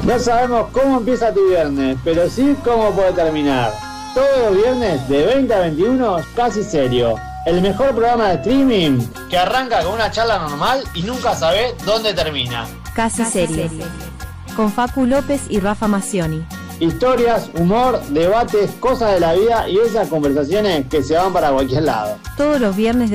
No sabemos cómo empieza tu viernes, pero sí cómo puede terminar. Todos los viernes de 20 a 21, Casi Serio. El mejor programa de streaming que arranca con una charla normal y nunca sabe dónde termina. Casi Serio. Con Facu López y Rafa Macioni. Historias, humor, debates, cosas de la vida y esas conversaciones que se van para cualquier lado. Todos los viernes